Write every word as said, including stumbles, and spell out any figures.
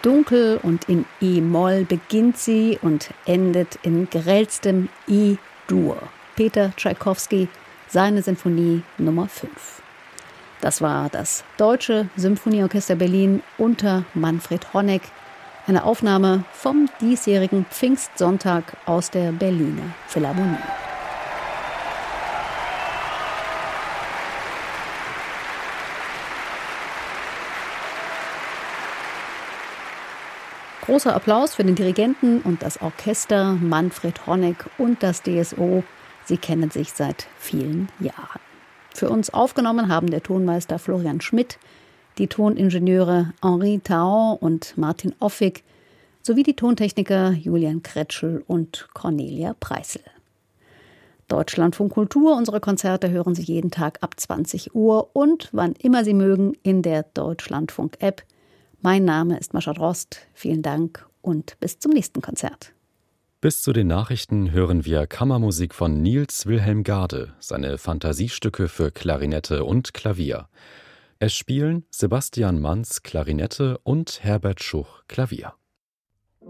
Dunkel und in E-Moll beginnt sie und endet in grellstem E-Dur. Peter Tschaikowski, seine Sinfonie Nummer fünf. Das war das Deutsche Symphonieorchester Berlin unter Manfred Honeck. Eine Aufnahme vom diesjährigen Pfingstsonntag aus der Berliner Philharmonie. Großer Applaus für den Dirigenten und das Orchester Manfred Honeck und das D S O. Sie kennen sich seit vielen Jahren. Für uns aufgenommen haben der Tonmeister Florian Schmidt, die Toningenieure Henri Taon und Martin Offig sowie die Tontechniker Julian Kretschel und Cornelia Preißel. Deutschlandfunk Kultur, unsere Konzerte hören Sie jeden Tag ab zwanzig Uhr und wann immer Sie mögen in der Deutschlandfunk-App. Mein Name ist Mascha Drost. Vielen Dank und bis zum nächsten Konzert. Bis zu den Nachrichten hören wir Kammermusik von Niels Wilhelm Gade, seine Fantasiestücke für Klarinette und Klavier. Es spielen Sebastian Manz Klarinette und Herbert Schuch Klavier.